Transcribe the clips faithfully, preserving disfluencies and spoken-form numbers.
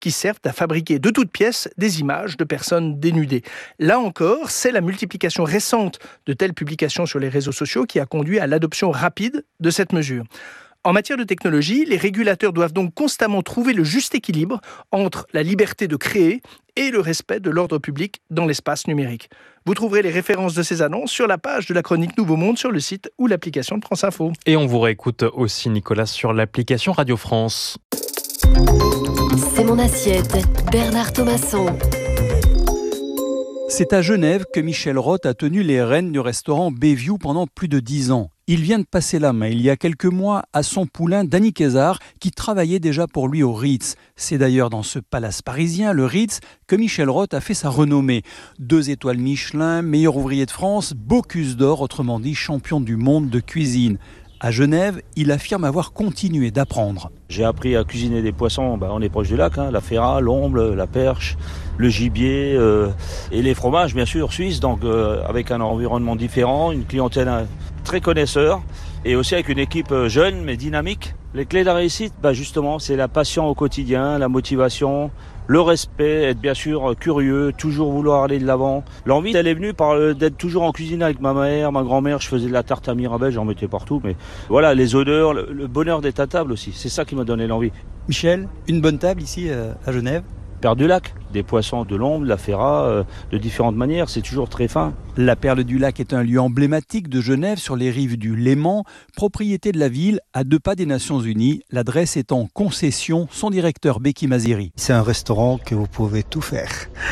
qui servent à fabriquer de toutes pièces des images de personnes dénudées. Là encore, c'est la multiplication récente de telles publications sur les réseaux sociaux qui a conduit à l'adoption rapide de cette mesure. En matière de technologie, les régulateurs doivent donc constamment trouver le juste équilibre entre la liberté de créer et le respect de l'ordre public dans l'espace numérique. Vous trouverez les références de ces annonces sur la page de la chronique Nouveau Monde sur le site ou l'application de France Info. Et on vous réécoute aussi, Nicolas, sur l'application Radio France. C'est mon assiette, Bernard Thomasson. C'est à Genève que Michel Roth a tenu les rênes du restaurant Bayview pendant plus de dix ans. Il vient de passer la main il y a quelques mois à son poulain Danny Kézard qui travaillait déjà pour lui au Ritz. C'est d'ailleurs dans ce palace parisien, le Ritz, que Michel Roth a fait sa renommée. Deux étoiles Michelin, meilleur ouvrier de France, Bocuse d'Or, autrement dit champion du monde de cuisine. À Genève, il affirme avoir continué d'apprendre. J'ai appris à cuisiner des poissons, bah on est proche du lac, hein, la ferra, l'omble, la perche, le gibier euh, et les fromages bien sûr suisses, donc euh, avec un environnement différent, une clientèle euh, très connaisseur et aussi avec une équipe euh, jeune mais dynamique. Les clés de la réussite, bah justement, c'est la passion au quotidien, la motivation, le respect, être bien sûr curieux, toujours vouloir aller de l'avant. L'envie, elle est venue par le, d'être toujours en cuisine avec ma mère, ma grand-mère. Je faisais de la tarte à Mirabelle, j'en mettais partout. Mais voilà, les odeurs, le, le bonheur d'être à table aussi. C'est ça qui m'a donné l'envie. Michel, une bonne table ici euh, à Genève ? Perle du lac, des poissons de l'ombre, de la ferra, euh, de différentes manières, c'est toujours très fin. La Perle du Lac est un lieu emblématique de Genève sur les rives du Léman, propriété de la ville à deux pas des Nations Unies, l'adresse est en concession, son directeur Beki Maziri. C'est un restaurant que vous pouvez tout faire.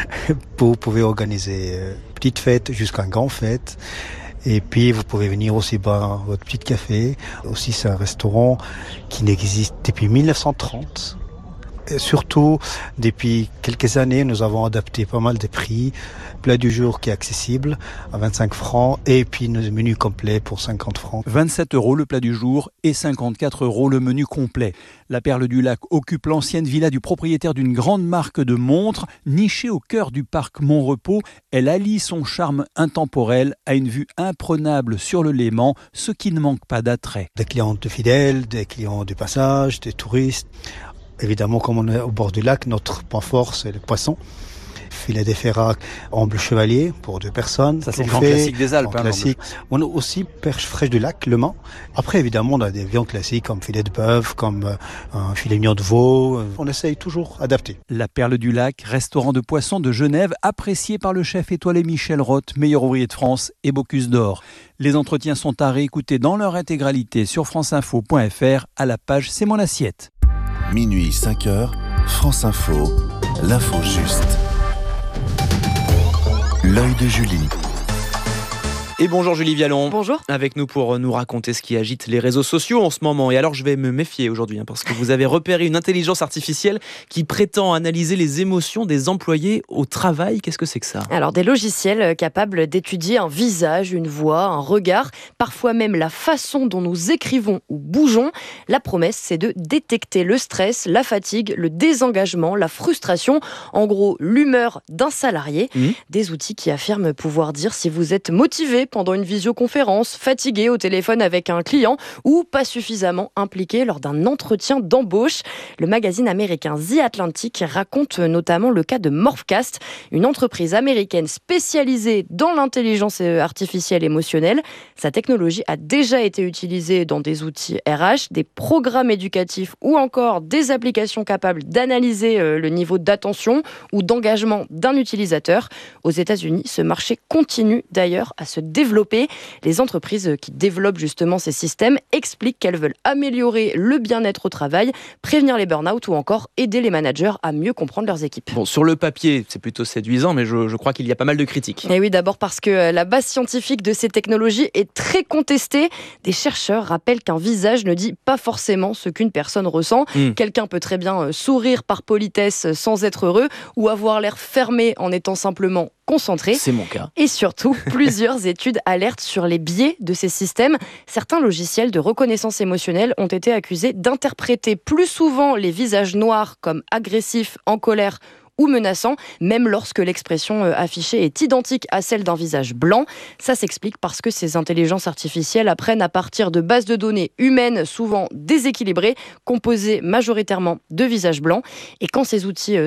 Vous pouvez organiser une petite fête jusqu'à une grande fête. Et puis vous pouvez venir aussi boire votre petit café. Aussi c'est un restaurant qui n'existe depuis mille neuf cent trente. Et surtout, depuis quelques années, nous avons adapté pas mal de prix. Plat du jour qui est accessible à vingt-cinq francs et puis nos menus complets pour cinquante francs. vingt-sept euros le plat du jour et cinquante-quatre euros le menu complet. La Perle du Lac occupe l'ancienne villa du propriétaire d'une grande marque de montres. Nichée au cœur du parc Montrepos, elle allie son charme intemporel à une vue imprenable sur le Léman, ce qui ne manque pas d'attrait. Des clients fidèles, des clients du passage, des touristes. Évidemment, comme on est au bord du lac, notre point fort, c'est le poisson. Filet de ferra, omble chevalier pour deux personnes. Ça, c'est le grand classique des Alpes. Hein, classique. On a aussi perche fraîche du lac, le Mans. Après, évidemment, on a des viandes classiques comme filet de bœuf, comme euh, un filet mignon de veau. On essaye toujours d'adapter. La Perle du Lac, restaurant de poissons de Genève, apprécié par le chef étoilé Michel Roth, meilleur ouvrier de France et Bocuse d'Or. Les entretiens sont à réécouter dans leur intégralité sur franceinfo point f r à la page C'est mon assiette. Minuit, cinq heures, France Info, l'info juste. L'œil de Julie. Et bonjour Julie Vialon. Bonjour. Avec nous pour nous raconter ce qui agite les réseaux sociaux en ce moment. Et alors je vais me méfier aujourd'hui hein, parce que vous avez repéré une intelligence artificielle qui prétend analyser les émotions des employés au travail. Qu'est-ce que c'est que ça ? Alors des logiciels capables d'étudier un visage, une voix, un regard, parfois même la façon dont nous écrivons ou bougeons. La promesse, c'est de détecter le stress, la fatigue, le désengagement, la frustration, en gros l'humeur d'un salarié. Mmh. Des outils qui affirment pouvoir dire si vous êtes motivé pendant une visioconférence, fatigué au téléphone avec un client ou pas suffisamment impliqué lors d'un entretien d'embauche. Le magazine américain The Atlantic raconte notamment le cas de Morphcast, une entreprise américaine spécialisée dans l'intelligence artificielle émotionnelle. Sa technologie a déjà été utilisée dans des outils R H, des programmes éducatifs ou encore des applications capables d'analyser le niveau d'attention ou d'engagement d'un utilisateur. Aux États-Unis, ce marché continue d'ailleurs à se développer. Développer. Les entreprises qui développent justement ces systèmes expliquent qu'elles veulent améliorer le bien-être au travail, prévenir les burn-out ou encore aider les managers à mieux comprendre leurs équipes. Bon, sur le papier, c'est plutôt séduisant, mais je, je crois qu'il y a pas mal de critiques. Et oui, d'abord parce que la base scientifique de ces technologies est très contestée. Des chercheurs rappellent qu'un visage ne dit pas forcément ce qu'une personne ressent. Mmh. Quelqu'un peut très bien sourire par politesse sans être heureux ou avoir l'air fermé en étant simplement concentré. C'est mon cas. Et surtout, plusieurs études alertent sur les biais de ces systèmes. Certains logiciels de reconnaissance émotionnelle ont été accusés d'interpréter plus souvent les visages noirs comme agressifs, en colère ou menaçant, même lorsque l'expression affichée est identique à celle d'un visage blanc. Ça s'explique parce que ces intelligences artificielles apprennent à partir de bases de données humaines souvent déséquilibrées, composées majoritairement de visages blancs. Et quand ces outils